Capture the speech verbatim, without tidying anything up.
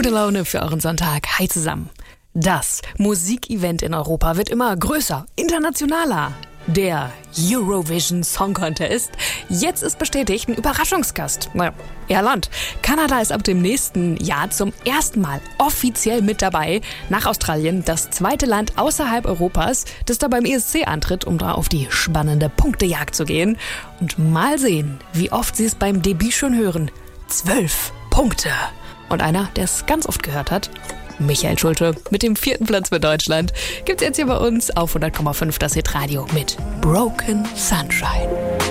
Gute Laune für euren Sonntag. Hi zusammen. Das Musikevent in Europa wird immer größer, internationaler. Der Eurovision Song Contest. Jetzt ist bestätigt ein Überraschungsgast. Naja, Irland. Kanada ist ab dem nächsten Jahr zum ersten Mal offiziell mit dabei. Nach Australien, das zweite Land außerhalb Europas, das da beim E S C antritt, um da auf die spannende Punktejagd zu gehen. Und mal sehen, wie oft sie es beim Debüt schon hören. Zwölf Punkte. Und einer, der es ganz oft gehört hat, Michael Schulte mit dem vierten Platz für Deutschland, gibt's jetzt hier bei uns auf hundert Komma fünf das Hitradio mit Broken Sunshine.